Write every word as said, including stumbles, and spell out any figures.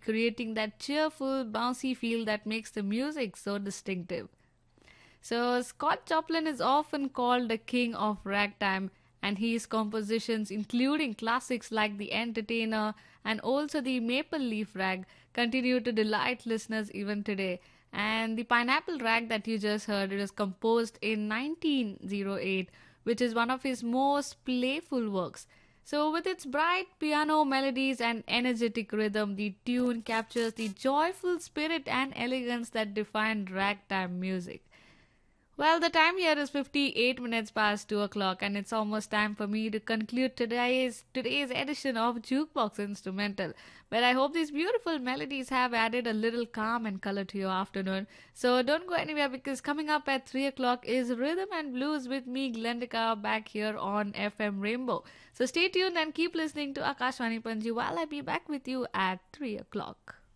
creating that cheerful, bouncy feel that makes the music so distinctive. So, Scott Joplin is often called the king of ragtime, and his compositions, including classics like The Entertainer and also the Maple Leaf Rag, continue to delight listeners even today. And the Pineapple Rag that you just heard, it was composed in nineteen oh eight, which is one of his most playful works. So, with its bright piano melodies and energetic rhythm, the tune captures the joyful spirit and elegance that define ragtime music. Well, the time here is fifty-eight minutes past two o'clock, and it's almost time for me to conclude today's today's edition of Jukebox Instrumental. But I hope these beautiful melodies have added a little calm and color to your afternoon. So don't go anywhere because coming up at three o'clock is Rhythm and Blues with me, Glendika, back here on F M Rainbow. So stay tuned and keep listening to Akashwani Panji while I be back with you at three o'clock.